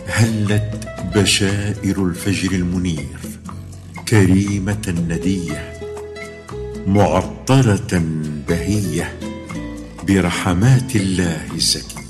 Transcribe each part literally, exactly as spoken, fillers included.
هلت بشائر الفجر المنير كريمة ندية معطرة بهية برحمات الله زكية.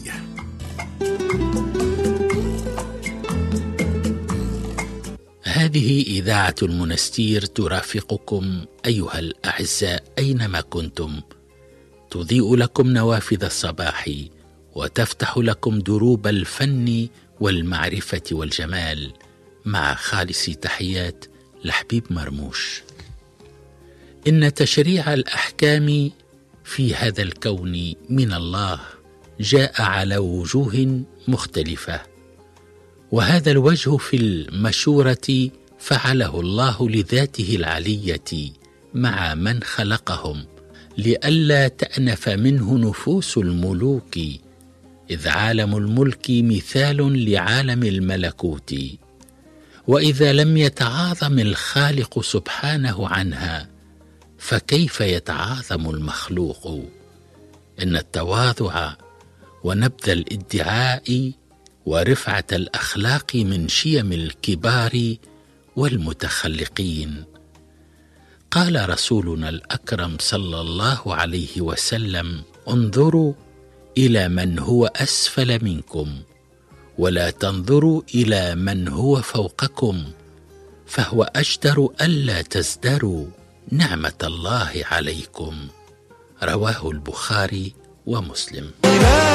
هذه إذاعة المنستير ترافقكم أيها الأعزاء أينما كنتم، تضيء لكم نوافذ الصباح وتفتح لكم دروب الفن والمعرفة والجمال، مع خالص تحيات لحبيب مرموش. إن تشريع الأحكام في هذا الكون من الله جاء على وجوه مختلفة، وهذا الوجه في المشورة فعله الله لذاته العلية مع من خلقهم لئلا تأنف منه نفوس الملوك، إذ عالم الملك مثال لعالم الملكوت، وإذا لم يتعاظم الخالق سبحانه عنها فكيف يتعاظم المخلوق؟ إن التواضع ونبذ الادعاء ورفعة الأخلاق من شيم الكبار والمتخلقين. قال رسولنا الأكرم صلى الله عليه وسلم: انظروا إلى من هو أسفل منكم ولا تنظروا إلى من هو فوقكم، فهو أجدر ألا تزدروا نعمة الله عليكم. رواه البخاري ومسلم.